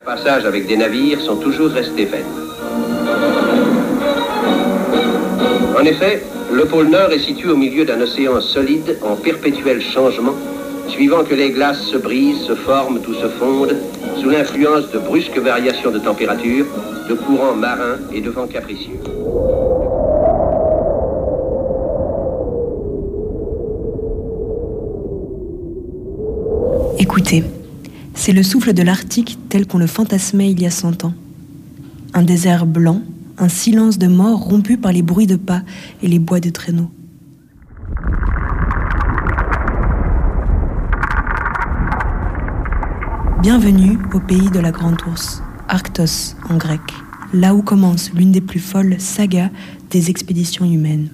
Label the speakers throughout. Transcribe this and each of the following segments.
Speaker 1: Les passages avec des navires sont toujours restés vaines. En effet, le pôle Nord est situé au milieu d'un océan solide en perpétuel changement, suivant que les glaces se brisent, se forment ou se fondent, sous l'influence de brusques variations de température, de courants marins et de vents capricieux.
Speaker 2: Écoutez, c'est le souffle de l'Arctique tel qu'on le fantasmait il y a 100 ans. Un désert blanc, un silence de mort rompu par les bruits de pas et les bois de traîneaux. Bienvenue au pays de la Grande Ourse, Arctos en grec, là où commence l'une des plus folles sagas des expéditions humaines.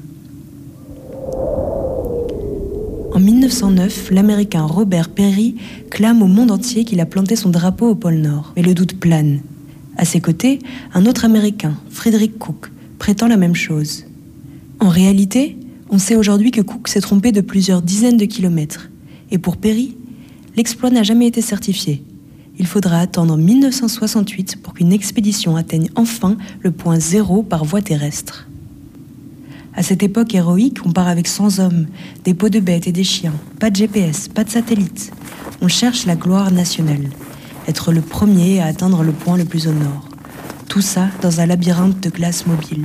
Speaker 2: En 1909, l'Américain Robert Peary clame au monde entier qu'il a planté son drapeau au pôle Nord, mais le doute plane. À ses côtés, un autre Américain, Frederick Cook, prétend la même chose. En réalité, on sait aujourd'hui que Cook s'est trompé de plusieurs dizaines de kilomètres. Et pour Peary, l'exploit n'a jamais été certifié. Il faudra attendre 1968 pour qu'une expédition atteigne enfin le point zéro par voie terrestre. À cette époque héroïque, on part avec 100 hommes, des peaux de bêtes et des chiens, pas de GPS, pas de satellite. On cherche la gloire nationale, être le premier à atteindre le point le plus au nord. Tout ça dans un labyrinthe de glace mobile.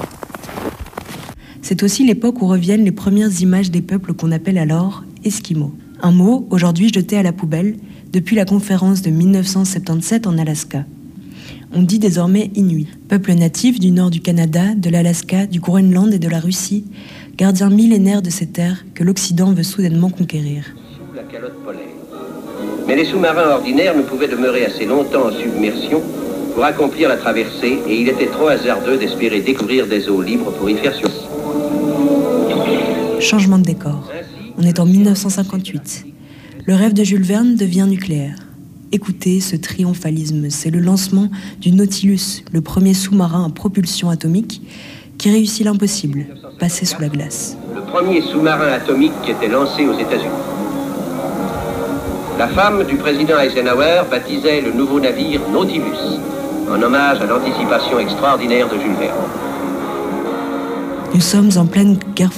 Speaker 2: C'est aussi l'époque où reviennent les premières images des peuples qu'on appelle alors Esquimaux. Un mot aujourd'hui jeté à la poubelle depuis la conférence de 1977 en Alaska. On dit désormais Inuit, peuple natif du nord du Canada, de l'Alaska, du Groenland et de la Russie, gardien millénaire de ces terres que l'Occident veut soudainement conquérir.
Speaker 1: Sous la calotte polaire. Mais les sous-marins ordinaires ne pouvaient demeurer assez longtemps en submersion pour accomplir la traversée et il était trop hasardeux d'espérer découvrir des eaux libres pour y faire sursis.
Speaker 2: Changement de décor. On est en 1958. Le rêve de Jules Verne devient nucléaire. Écoutez ce triomphalisme, c'est le lancement du Nautilus, le premier sous-marin à propulsion atomique qui réussit l'impossible, passer sous la glace.
Speaker 1: Le premier sous-marin atomique qui était lancé aux États-Unis. La femme du président Eisenhower baptisait le nouveau navire Nautilus, en hommage à l'anticipation extraordinaire de Jules Verne.
Speaker 2: Nous sommes en pleine guerre